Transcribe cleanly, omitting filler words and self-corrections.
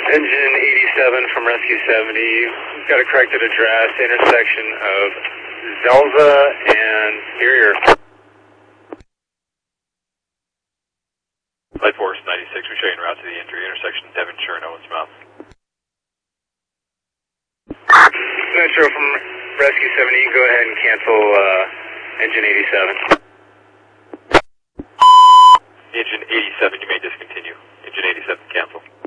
Engine 87 from Rescue 70. We've got a corrected address, intersection of Zelza and Superior. Flight Force 96, we're showing route to the injury intersection Devonshire and Owens Mouth. Metro from Rescue 70, you can go ahead and cancel Engine 87. Engine 87, you may discontinue. Engine 87, cancel.